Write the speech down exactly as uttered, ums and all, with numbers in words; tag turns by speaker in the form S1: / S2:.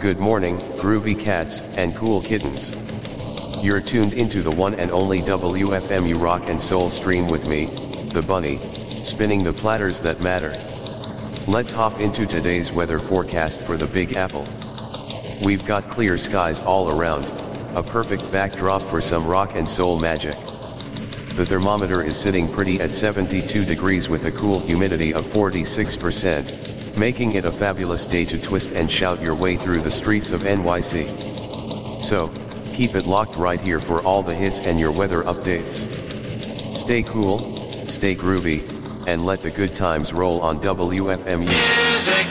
S1: Good morning, groovy cats and cool kittens. You're tuned into the one and only W F M U Rock and Soul stream with me, the Bunny, spinning the platters that matter. Let's hop into today's weather forecast for the Big Apple. We've got clear skies all around, a perfect backdrop for some rock and soul magic. The thermometer is sitting pretty at seventy-two degrees with a cool humidity of forty-six percent, making it a fabulous day to twist and shout your way through the streets of N Y C. So, keep it locked right here for all the hits and your weather updates. Stay cool, stay groovy, and let the good times roll on W F M U.